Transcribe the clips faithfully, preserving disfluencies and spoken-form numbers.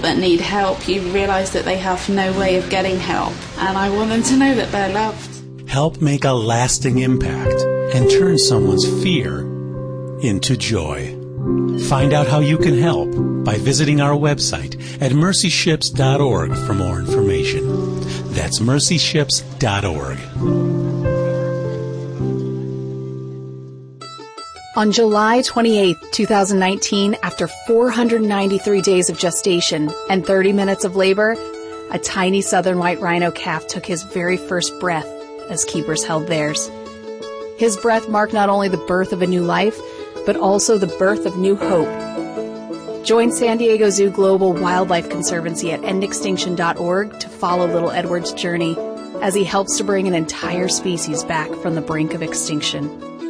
that need help, you realise that they have no way of getting help. And I want them to know that they're loved. Help make a lasting impact and turn someone's fear into joy. Find out how you can help by visiting our website at mercy ships dot org for more information. That's mercy ships dot org. On July twenty-eighth, twenty nineteen, after four hundred ninety-three days of gestation and thirty minutes of labor, a tiny southern white rhino calf took his very first breath as keepers held theirs. His breath marked not only the birth of a new life, but also the birth of new hope. Join San Diego Zoo Global Wildlife Conservancy at end extinction dot org to follow little Edward's journey as he helps to bring an entire species back from the brink of extinction.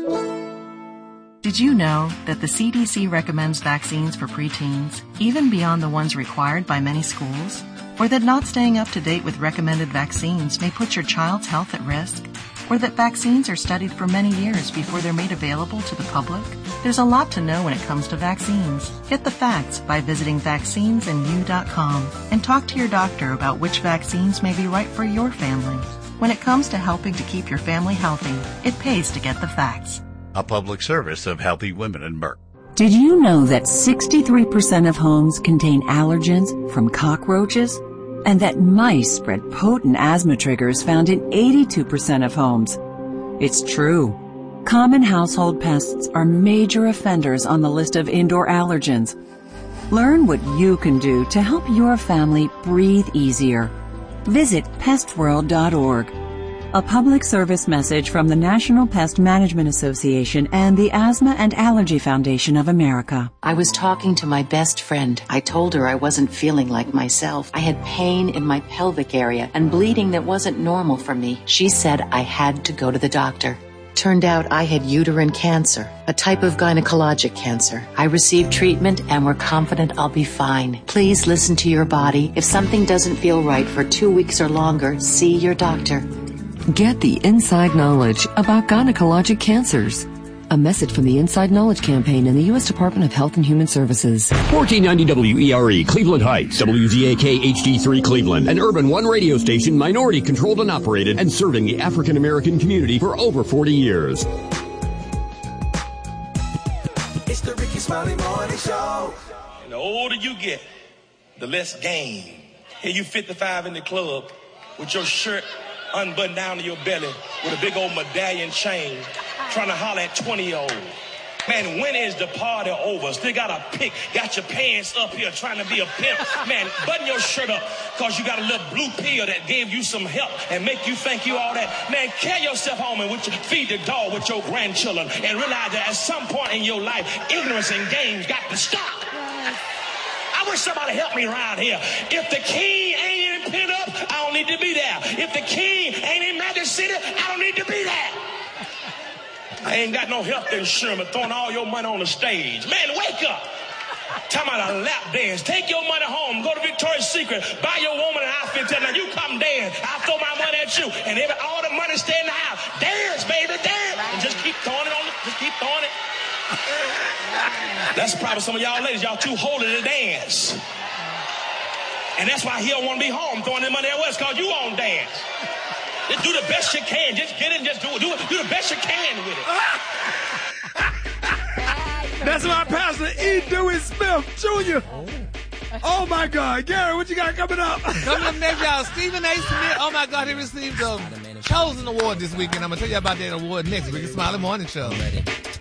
Did you know that the C D C recommends vaccines for preteens, even beyond the ones required by many schools? Or that not staying up to date with recommended vaccines may put your child's health at risk? Or that vaccines are studied for many years before they're made available to the public? There's a lot to know when it comes to vaccines. Get the facts by visiting vaccines and you dot com and talk to your doctor about which vaccines may be right for your family. When it comes to helping to keep your family healthy, it pays to get the facts. A public service of Healthy Women in Merck. Did you know that sixty-three percent of homes contain allergens from cockroaches? And that mice spread potent asthma triggers found in eighty-two percent of homes? It's true. Common household pests are major offenders on the list of indoor allergens. Learn what you can do to help your family breathe easier. Visit pest world dot org. A public service message from the National Pest Management Association and the Asthma and Allergy Foundation of America. I was talking to my best friend. I told her I wasn't feeling like myself. I had pain in my pelvic area and bleeding that wasn't normal for me. She said I had to go to the doctor. Turned out I had uterine cancer, a type of gynecologic cancer. I received treatment and we're confident I'll be fine. Please listen to your body. If something doesn't feel right for two weeks or longer, see your doctor. Get the inside knowledge about gynecologic cancers. A message from the Inside Knowledge Campaign in the U S Department of Health and Human Services. fourteen ninety W E R E, Cleveland Heights, W Z A K H D three Cleveland, an Urban One radio station, minority controlled and operated, and serving the African American community for over forty years. It's the Ricky Smiley Morning Show. And the older you get, the less game. Here you fifty-five in the club with your shirt unbuttoned down to your belly with a big old medallion chain, trying to holler at twenty-year-old. Man, when is the party over? Still got a pick, got your pants up here trying to be a pimp. Man, button your shirt up because you got a little blue pill that gave you some help and make you think you all that. Man, carry yourself home and with your, feed the dog with your grandchildren and realize that at some point in your life, ignorance and games got to stop. I wish somebody helped me around here. If the king ain't in pin up, I don't need to be there. If the king ain't in Magic City, I don't need to be there. I ain't got no health insurance, but throwing all your money on the stage. Man, wake up. Talking about a lap dance. Take your money home. Go to Victoria's Secret. Buy your woman an outfit. Tell her, now you come dance. I'll throw my money at you. And every, all the money stay in the house. Dance, baby, dance. And just keep throwing it on the, just keep throwing it. That's probably some of y'all ladies. Y'all too holy to dance. And that's why he don't want to be home throwing his money at us, because you won't dance. Just do the best you can. Just get it and just do it. Do, it. do the best you can with it. That's my pastor, E. Dewey Smith, Junior Oh, my God. Gary, what you got coming up? Coming up next, y'all, Stephen A. Smith. Oh, my God, he received a Chosen Award this weekend. I'm going to tell you about that award next week. It's Smiley Morning Show.